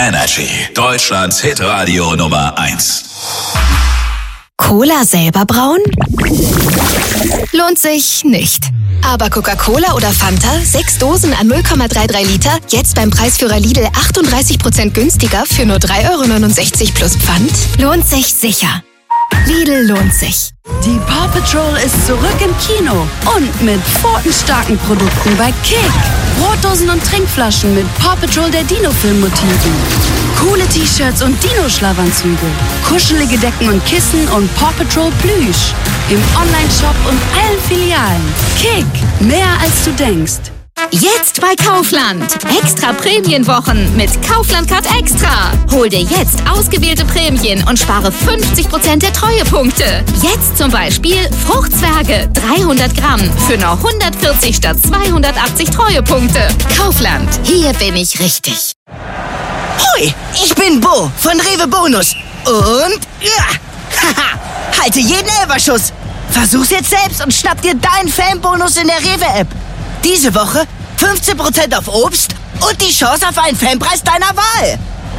Energy, Deutschlands Hitradio Nummer 1. Cola selber brauen? Lohnt sich nicht. Aber Coca-Cola oder Fanta, 6 Dosen an 0,33 Liter, jetzt beim Preisführer Lidl 38% günstiger für nur 3,69 € plus Pfand? Lohnt sich sicher. Lidl lohnt sich. Die Paw Patrol ist zurück im Kino und mit pfotenstarken Produkten bei Kick. Brotdosen und Trinkflaschen mit Paw Patrol der Dino-Film-Motiven. Coole T-Shirts und Dino-Schlafanzüge. Kuschelige Decken und Kissen und Paw Patrol Plüsch. Im Online-Shop und allen Filialen. Kick, mehr als du denkst. Jetzt bei Kaufland. Extra Prämienwochen mit Kaufland Card Extra. Hol dir jetzt ausgewählte Prämien und spare 50% der Treuepunkte. Jetzt zum Beispiel Fruchtzwerge 300 Gramm für nur 140 statt 280 Treuepunkte. Kaufland, hier bin ich richtig. Hoi, ich bin Bo von Rewe Bonus. Und haha, halte jeden Elferschuss. Versuch's jetzt selbst und schnapp dir deinen Fanbonus in der Rewe-App. Diese Woche 15% auf Obst und die Chance auf einen Fanpreis deiner Wahl.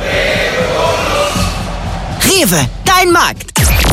Rewe, dein Markt.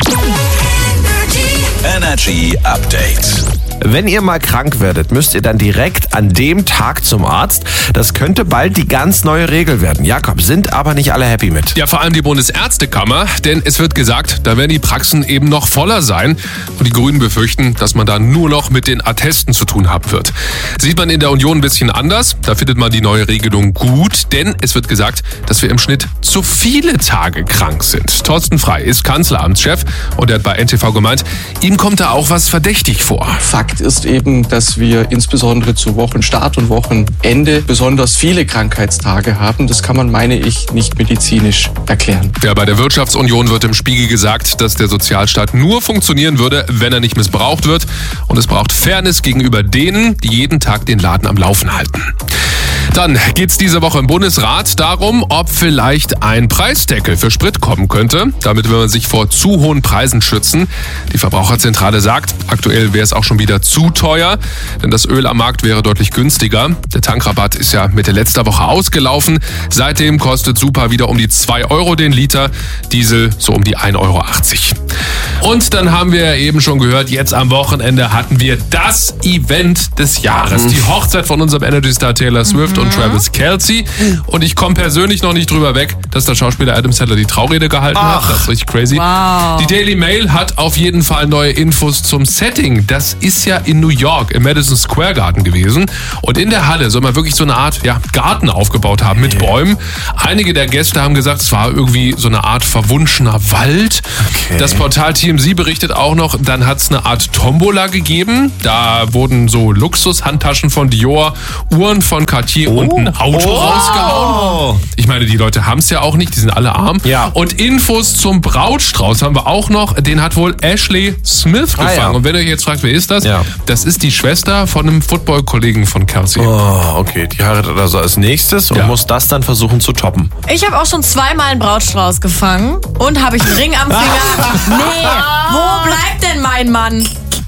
Energy Update. Wenn ihr mal krank werdet, müsst ihr dann direkt an dem Tag zum Arzt. Das könnte bald die ganz neue Regel werden. Jakob, sind aber nicht alle happy mit. Ja, vor allem die Bundesärztekammer, denn es wird gesagt, da werden die Praxen eben noch voller sein. Und die Grünen befürchten, dass man da nur noch mit den Attesten zu tun haben wird. Sieht man in der Union ein bisschen anders. Da findet man die neue Regelung gut, denn es wird gesagt, dass wir im Schnitt zu viele Tage krank sind. Thorsten Frey ist Kanzleramtschef und er hat bei NTV gemeint, ihm kommt da auch was verdächtig vor. Fakt ist eben, dass wir insbesondere zu Wochenstart und Wochenende besonders viele Krankheitstage haben. Das kann man, meine ich, nicht medizinisch erklären. Ja, bei der Wirtschaftsunion wird im Spiegel gesagt, dass der Sozialstaat nur funktionieren würde, wenn er nicht missbraucht wird. Und es braucht Fairness gegenüber denen, die jeden Tag den Laden am Laufen halten. Dann geht's diese Woche im Bundesrat darum, ob vielleicht ein Preisdeckel für Sprit kommen könnte. Damit will man sich vor zu hohen Preisen schützen. Die Verbraucherzentrale sagt, aktuell wäre es auch schon wieder zu teuer, denn das Öl am Markt wäre deutlich günstiger. Der Tankrabatt ist ja Mitte letzter Woche ausgelaufen. Seitdem kostet Super wieder um die 2 € den Liter, Diesel so um die 1,80 €. Und dann haben wir ja eben schon gehört, jetzt am Wochenende hatten wir das Event des Jahres. Die Hochzeit von unserem Energy-Star Taylor Swift und Travis Kelce. Und ich komme persönlich noch nicht drüber weg, dass der Schauspieler Adam Sandler die Traurede gehalten hat. Das ist richtig crazy. Wow. Die Daily Mail hat auf jeden Fall neue Infos zum Setting. Das ist ja in New York im Madison Square Garden gewesen. Und in der Halle soll man wirklich so eine Art Garten aufgebaut haben mit Bäumen. Einige der Gäste haben gesagt, es war irgendwie so eine Art verwunschener Wald. Okay. Das Portal TMZ berichtet auch noch, dann hat es eine Art Tombola gegeben. Da wurden so Luxushandtaschen von Dior, Uhren von Cartier und ein Auto rausgehauen. Ich meine, die Leute haben es ja auch nicht, die sind alle arm. Ja. Und Infos zum Brautstrauß haben wir auch noch. Den hat wohl Ashley Smith gefangen. ja. Und wenn ihr euch jetzt fragt, wer ist das? Ja. Das ist die Schwester von einem Football-Kollegen von Kelce. Oh, okay. Die heiratet also als nächstes und muss das dann versuchen zu toppen. Ich habe auch schon 2-mal einen Brautstrauß gefangen. Und habe ich einen Ring am Finger? Nee, wo bleibt denn mein Mann?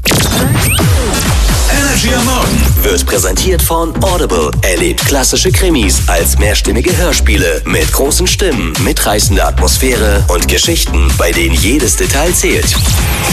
Energy am Morgen Wird präsentiert von Audible. Erlebt klassische Krimis als mehrstimmige Hörspiele mit großen Stimmen, mitreißender Atmosphäre und Geschichten, bei denen jedes Detail zählt.